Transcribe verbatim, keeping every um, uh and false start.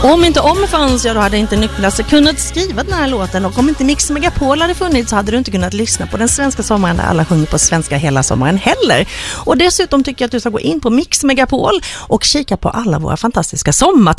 Om inte om fanns jag, då hade inte Niklas kunnat skriva den här låten. Och om inte Mix Megapol hade funnits så hade du inte kunnat lyssna på den svenska sommaren där alla sjunger på svenska hela sommaren heller. Och dessutom tycker jag att du ska gå in på Mix Megapol och kika på alla våra fantastiska sommar